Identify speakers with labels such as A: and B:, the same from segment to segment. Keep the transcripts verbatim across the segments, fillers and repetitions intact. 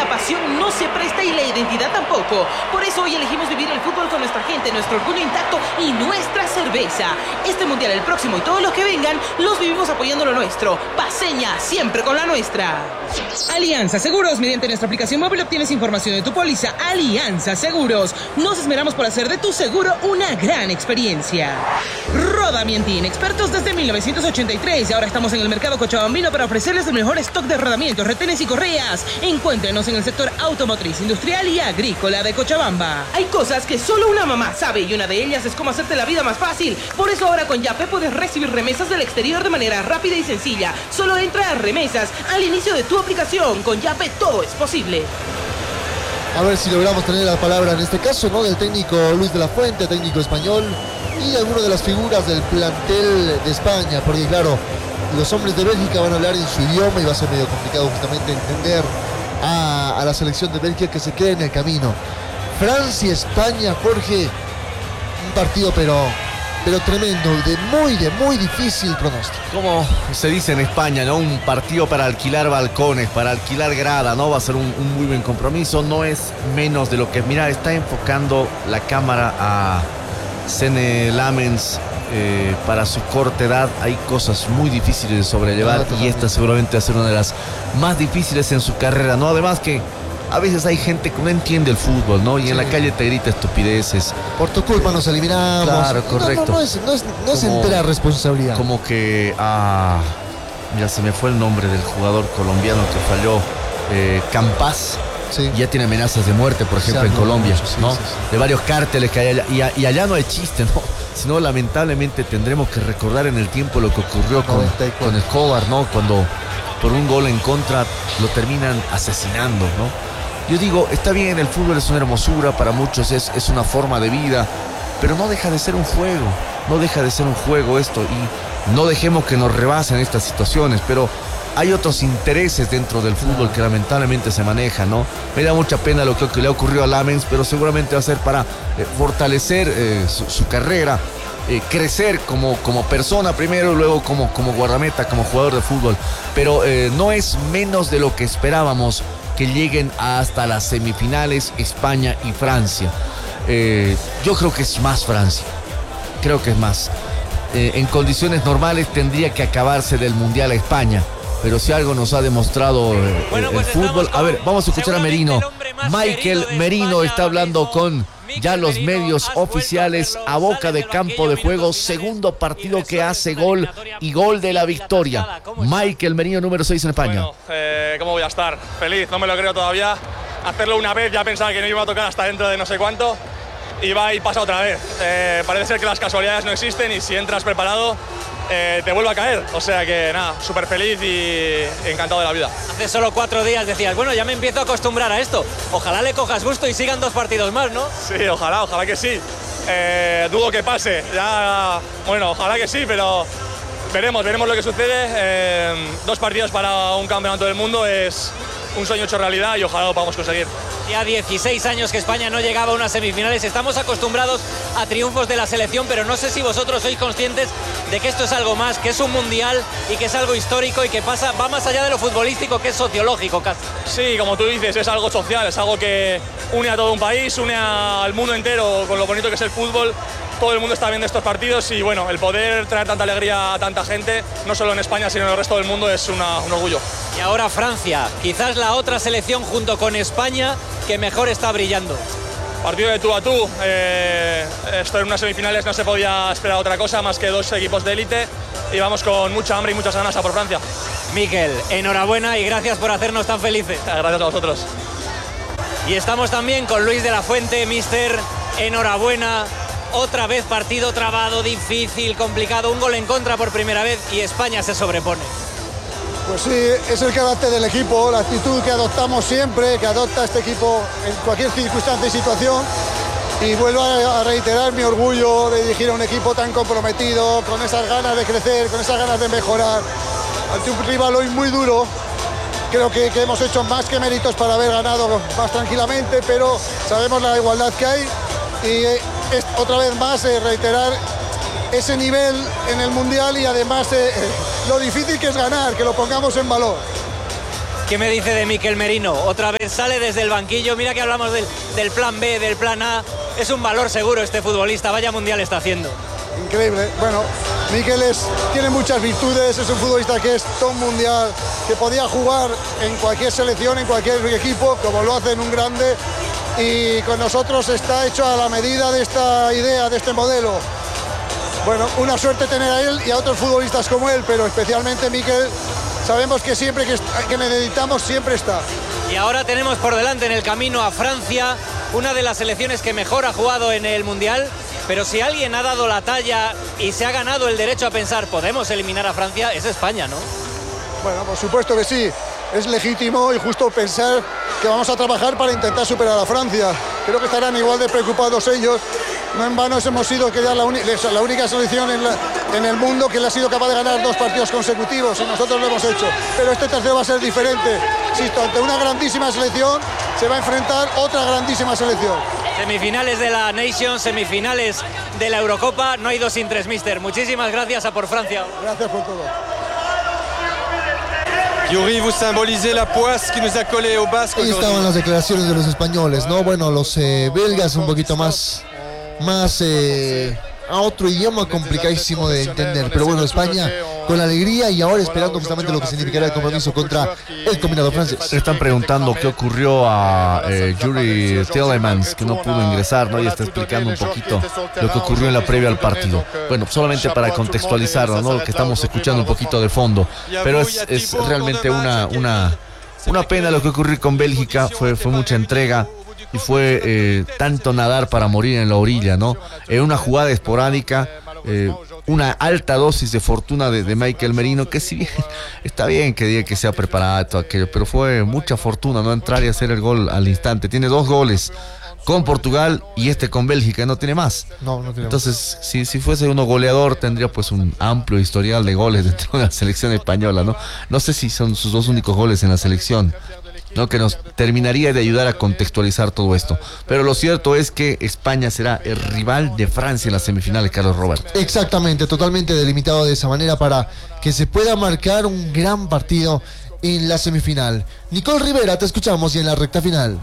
A: la pasión no se presta y la identidad tampoco. Por eso hoy elegimos vivir el fútbol con nuestra gente, nuestro orgullo intacto y nuestra cerveza. Este mundial, el próximo y todos los que vengan, los vivimos apoyando lo nuestro. Paceña, siempre con la nuestra. Alianza Seguros. Mediante nuestra aplicación móvil obtienes información de tu póliza. Alianza Seguros. Nos esmeramos por hacer de tu seguro una gran experiencia. Rodamientín, expertos desde mil novecientos ochenta y tres y ahora estamos en el mercado cochabambino para ofrecerles el mejor stock de rodamientos, retenes y correas. Encuéntrenos en el sector automotriz, industrial y agrícola de Cochabamba. Hay cosas que solo una mamá sabe y una de ellas es cómo hacerte la vida más fácil. Por eso ahora con Yape puedes recibir remesas del exterior de manera rápida y sencilla. Solo entra a remesas al inicio de tu aplicación. Con Yape todo es posible.
B: A ver si logramos tener la palabra en este caso, ¿no? Del técnico Luis de la Fuente, técnico español, y alguna de las figuras del plantel de España, porque claro, los hombres de Bélgica van a hablar en su idioma y va a ser medio complicado justamente entender a, a la selección de Bélgica que se quede en el camino. Francia, España, Jorge, un partido pero, pero tremendo, de muy, de muy difícil pronóstico.
C: Como se dice en España, ¿no? Un partido para alquilar balcones, para alquilar grada, ¿no? Va a ser un, un muy buen compromiso, no es menos de lo que, mira, está enfocando la cámara a Senne Lammens. Eh, para su corta edad hay cosas muy difíciles de sobrellevar
B: no,
C: y esta seguramente va a ser una de las más difíciles en su carrera, ¿no? Además que a veces hay gente que no entiende el fútbol, ¿no? Y sí, en la calle te grita estupideces.
B: Por tu culpa nos eliminamos.
C: Claro, correcto.
B: No, no, no es, no es, no es
C: como,
B: entera responsabilidad.
C: Como que, ah, mira, se me fue el nombre del jugador colombiano que falló, eh, Campas. Sí. Ya tiene amenazas de muerte, por ejemplo, en Colombia, mucho, sí, ¿no? Sí, sí. De varios cárteles que hay allá. Y, a, y allá no hay chiste, ¿no? Sino lamentablemente tendremos que recordar en el tiempo lo que ocurrió con, con Escobar, ¿no? Cuando por un gol en contra lo terminan asesinando, ¿no? Yo digo, está bien, el fútbol es una hermosura, para muchos es, es una forma de vida, pero no deja de ser un juego, no deja de ser un juego esto, y no dejemos que nos rebasen estas situaciones, pero hay otros intereses dentro del fútbol que lamentablemente se manejan, ¿no? Me da mucha pena lo que, que le ha ocurrido a Lammens, pero seguramente va a ser para eh, fortalecer eh, su, su carrera, eh, crecer como, como persona primero, luego como, como guardameta, como jugador de fútbol. Pero eh, no es menos de lo que esperábamos que lleguen hasta las semifinales España y Francia. Eh, yo creo que es más Francia, creo que es más. Eh, en condiciones normales tendría que acabarse del Mundial a España. Pero si algo nos ha demostrado eh, bueno, pues el fútbol. A ver, vamos a escuchar a Merino. Michael Merino está hablando con ya los medios oficiales a boca de campo de juego. Segundo partido que hace gol y gol de la victoria. Michael Merino, número seis en España.
D: Bueno, eh, ¿cómo voy a estar? Feliz, no me lo creo todavía. Hacerlo una vez, ya pensaba que no iba a tocar hasta dentro de no sé cuánto. Y va y pasa otra vez. Eh, parece ser que las casualidades no existen y si entras preparado, Eh, te vuelve a caer, o sea que nada, súper feliz y encantado de la vida.
E: Hace solo cuatro días decías, bueno, ya me empiezo a acostumbrar a esto, ojalá le cojas gusto y sigan dos partidos más, ¿no?
D: Sí, ojalá, ojalá que sí, eh, dudo que pase, ya, bueno, ojalá que sí, pero veremos, veremos lo que sucede, eh, dos partidos para un campeonato del mundo es un sueño hecho realidad y ojalá lo podamos conseguir.
E: Ya dieciséis años que España no llegaba a unas semifinales. Estamos acostumbrados a triunfos de la selección, pero no sé si vosotros sois conscientes de que esto es algo más, que es un mundial y que es algo histórico y que pasa, va más allá de lo futbolístico, que es sociológico casi.
D: Sí, como tú dices, es algo social, es algo que une a todo un país, une al mundo entero con lo bonito que es el fútbol. Todo el mundo está viendo estos partidos y bueno, el poder traer tanta alegría a tanta gente, no solo en España sino en el resto del mundo, es una, un orgullo.
E: Y ahora Francia, quizás la otra selección junto con España que mejor está brillando.
D: Partido de tú a tú, eh, esto en unas semifinales no se podía esperar otra cosa más que dos equipos de élite y vamos con mucha hambre y muchas ganas a por Francia.
E: Mikel, enhorabuena y gracias por hacernos tan felices.
D: Gracias a vosotros.
E: Y estamos también con Luis de la Fuente, mister, enhorabuena. Otra vez partido trabado, difícil, complicado, un gol en contra por primera vez y España se sobrepone.
F: Pues sí, es el carácter del equipo, la actitud que adoptamos siempre, que adopta este equipo en cualquier circunstancia y situación. Y vuelvo a reiterar mi orgullo de dirigir a un equipo tan comprometido, con esas ganas de crecer, con esas ganas de mejorar. Ante un rival hoy muy duro, creo que, que hemos hecho más que méritos para haber ganado más tranquilamente, pero sabemos la igualdad que hay y es, otra vez más eh, reiterar ese nivel en el Mundial y además eh, lo difícil que es ganar, que lo pongamos en valor.
E: ¿Qué me dice de Mikel Merino? Otra vez sale desde el banquillo. Mira que hablamos del, del plan B, del plan A. Es un valor seguro este futbolista. Vaya mundial está haciendo.
F: Increíble. Bueno, Mikel es, tiene muchas virtudes. Es un futbolista que es todo mundial, que podía jugar en cualquier selección, en cualquier equipo, como lo hace en un grande. Y con nosotros está hecho a la medida de esta idea, de este modelo. Bueno, una suerte tener a él y a otros futbolistas como él, pero especialmente Mikel, sabemos que siempre que, que necesitamos, siempre está.
E: Y ahora tenemos por delante en el camino a Francia, una de las selecciones que mejor ha jugado en el Mundial, pero si alguien ha dado la talla y se ha ganado el derecho a pensar, podemos eliminar a Francia, es España, ¿no?
F: Bueno, por supuesto que sí. Es legítimo y justo pensar que vamos a trabajar para intentar superar a Francia. Creo que estarán igual de preocupados ellos. No en vano hemos sido que ya la, la única selección en, la, en el mundo que le ha sido capaz de ganar dos partidos consecutivos y nosotros lo hemos hecho. Pero este tercero va a ser diferente. Insisto, ante una grandísima selección se va a enfrentar otra grandísima selección.
E: Semifinales de la Nations, semifinales de la Eurocopa. No hay dos sin tres, mister. Muchísimas gracias a por Francia.
F: Gracias por todo.
G: Yuri, vous symbolisez la poisse qui nous a collé au basque.
B: Ahí estaban las declaraciones de los españoles, ¿no? Bueno, los eh, belgas un poquito más, más eh, a otro idioma complicadísimo de entender. Pero bueno, España con la alegría y ahora esperando justamente lo que significará el compromiso contra el combinado francés.
C: Le están preguntando qué ocurrió a eh, Yuri Tielemans, que no pudo ingresar, ¿no? Y está explicando un poquito lo que ocurrió en la previa al partido. Bueno, solamente para contextualizarlo, ¿no? Lo que estamos escuchando un poquito de fondo. Pero es, es realmente una, una, una pena lo que ocurrió con Bélgica. Fue, fue mucha entrega y fue eh, tanto nadar para morir en la orilla, ¿no? En una jugada esporádica. Eh, una alta dosis de fortuna de, de Mikel Merino, que si bien está bien que diga que sea preparado todo aquello, pero fue mucha fortuna no entrar y hacer el gol al instante. Tiene dos goles con Portugal y este con Bélgica, no tiene más.
B: No, no tiene
C: Entonces,
B: más.
C: si, si fuese uno goleador, tendría pues un amplio historial de goles dentro de la selección española, ¿no? No sé si son sus dos únicos goles en la selección, ¿no? Que nos terminaría de ayudar a contextualizar todo esto. Pero lo cierto es que España será el rival de Francia en las semifinales, Carlos Roberto.
B: Exactamente, totalmente delimitado de esa manera para que se pueda marcar un gran partido en la semifinal. Nicole Rivera, te escuchamos y en la recta final.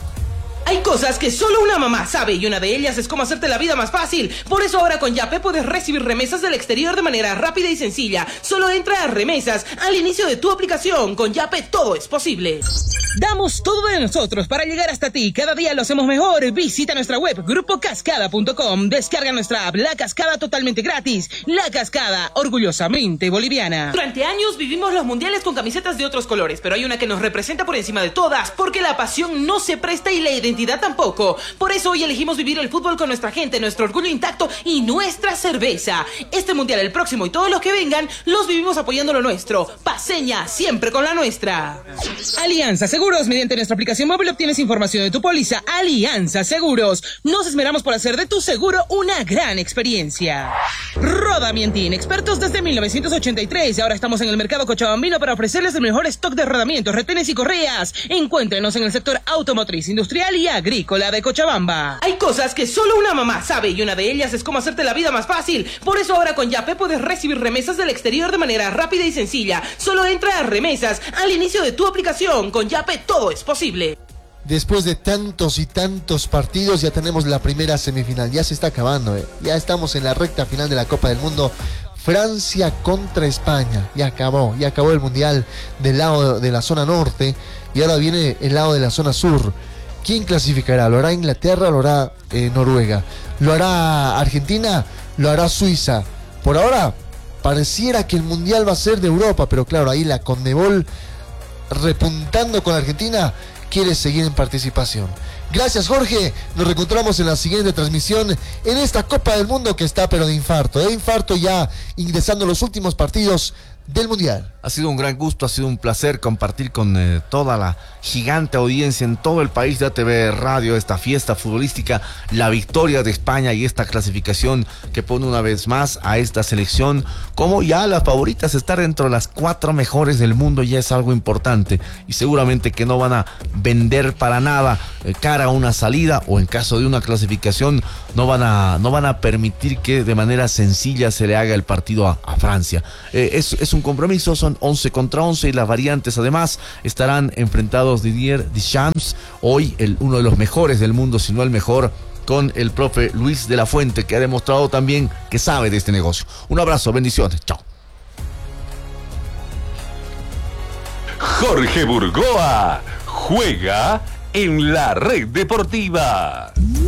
A: Hay cosas que solo una mamá sabe y una de ellas es cómo hacerte la vida más fácil. Por eso ahora con Yape puedes recibir remesas del exterior de manera rápida y sencilla. Solo entra a remesas al inicio de tu aplicación. Con Yape todo es posible. Damos todo de nosotros para llegar hasta ti. Cada día lo hacemos mejor. Visita nuestra web grupo cascada punto com. Descarga nuestra app La Cascada totalmente gratis. La Cascada, orgullosamente boliviana. Durante años vivimos los mundiales con camisetas de otros colores, pero hay una que nos representa por encima de todas, porque la pasión no se presta y la identidad tampoco. Por eso hoy elegimos vivir el fútbol con nuestra gente, nuestro orgullo intacto y nuestra cerveza. Este mundial, el próximo y todos los que vengan, los vivimos apoyando lo nuestro. Paseña, siempre con la nuestra. Alianza Seguros. Mediante nuestra aplicación móvil obtienes información de tu póliza. Alianza Seguros. Nos esmeramos por hacer de tu seguro una gran experiencia. Roda Mientín, expertos desde mil novecientos ochenta y tres. Ahora estamos en el mercado cochabambino para ofrecerles el mejor stock de rodamientos, retenes y correas. Encuéntrenos en el sector automotriz, industrial y agrícola de Cochabamba. Hay cosas que solo una mamá sabe y una de ellas es cómo hacerte la vida más fácil. Por eso ahora con Yape puedes recibir remesas del exterior de manera rápida y sencilla. Solo entra a remesas al inicio de tu aplicación. Con Yape todo es posible.
B: Después de tantos y tantos partidos ya tenemos la primera semifinal. Ya se está acabando, ¿eh? Ya estamos en la recta final de la Copa del Mundo. Francia contra España. Ya acabó, ya acabó el mundial del lado de la zona norte y ahora viene el lado de la zona sur. ¿Quién clasificará? ¿Lo hará Inglaterra o lo hará eh, Noruega? ¿Lo hará Argentina? ¿Lo hará Suiza? Por ahora pareciera que el mundial va a ser de Europa, pero claro, ahí la Conmebol, repuntando con Argentina, quiere seguir en participación. Gracias, Jorge. Nos reencontramos en la siguiente transmisión en esta Copa del Mundo que está pero de infarto. De infarto ya ingresando los últimos partidos del mundial.
C: Ha sido un gran gusto, ha sido un placer compartir con eh, toda la gigante audiencia en todo el país de A T V Radio esta fiesta futbolística, la victoria de España y esta clasificación que pone una vez más a esta selección como ya las favoritas. Estar dentro de las cuatro mejores del mundo ya es algo importante y seguramente que no van a vender para nada eh, cara a una salida, o en caso de una clasificación no van a, no van a permitir que de manera sencilla se le haga el partido a, a Francia. Eh, es, es un compromiso, son selección, once contra once, y las variantes además estarán enfrentados Didier Deschamps, hoy el, uno de los mejores del mundo, si no el mejor, con el profe Luis de la Fuente, que ha demostrado también que sabe de este negocio. Un abrazo, bendiciones, chao.
H: Jorge Burgoa juega en la Red Deportiva.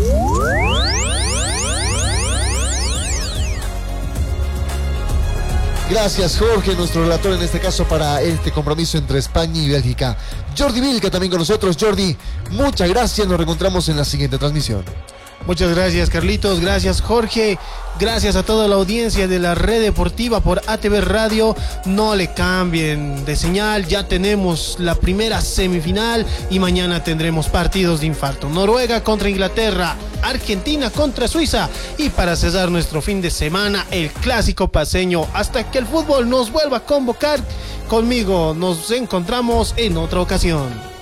B: Gracias, Jorge, nuestro relator en este caso para este compromiso entre España y Bélgica. Jordi Vilca también con nosotros. Jordi, muchas gracias, nos reencontramos en la siguiente transmisión.
I: Muchas gracias, Carlitos, gracias, Jorge, gracias a toda la audiencia de la Red Deportiva por A T V Radio. No le cambien de señal, ya tenemos la primera semifinal y mañana tendremos partidos de infarto. Noruega contra Inglaterra, Argentina contra Suiza, y para cesar nuestro fin de semana, el clásico paceño. Hasta que el fútbol nos vuelva a convocar, conmigo nos encontramos en otra ocasión.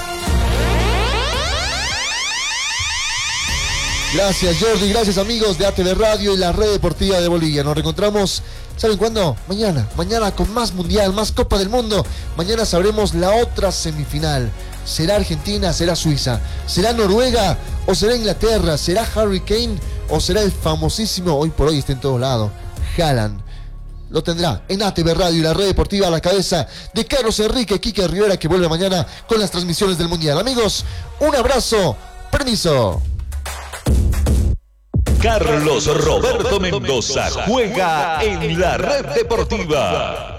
B: Gracias, Jordi, gracias, amigos de A T V Radio y la Red Deportiva de Bolivia. Nos reencontramos, ¿saben cuándo? Mañana, mañana con más Mundial, más Copa del Mundo. Mañana sabremos la otra semifinal. ¿Será Argentina? ¿Será Suiza? ¿Será Noruega? ¿O será Inglaterra? ¿Será Harry Kane? ¿O será el famosísimo, hoy por hoy está en todos lados, Haaland? Lo tendrá en A T V Radio y la Red Deportiva a la cabeza de Carlos Enrique Quique Rivera, que vuelve mañana con las transmisiones del Mundial. Amigos, un abrazo, permiso.
H: Carlos Roberto Mendoza juega en la Red Deportiva.